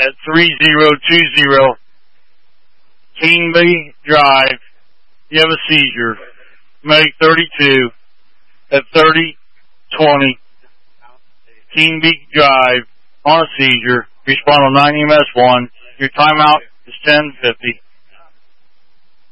at 3020 Kingby Drive. You have a seizure. Medic 32 at 3020 Kingby Drive on a seizure. Respond on 9 EMS 1. Your timeout is 10:50.